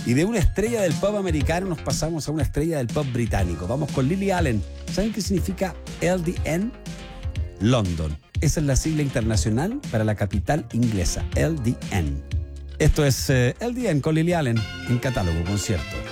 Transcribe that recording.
Y de una estrella del pop americano nos pasamos a una estrella del pop británico. Vamos con Lily Allen. ¿Saben qué significa LDN? London. Esa es la sigla internacional para la capital inglesa, LDN. Esto es LDN con Lily Allen en Catálogo Concierto.